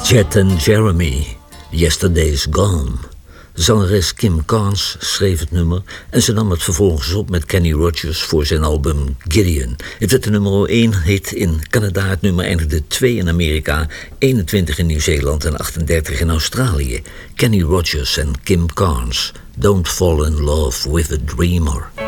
Jet and Jeremy, Yesterday's Gone. Zangeres Kim Carnes schreef het nummer en ze nam het vervolgens op met Kenny Rogers voor zijn album Gideon. Het werd de nummer 1 hit in Canada, het nummer eindigde 2 in Amerika, 21 in Nieuw-Zeeland en 38 in Australië. Kenny Rogers en Kim Carnes, Don't Fall in Love with a Dreamer.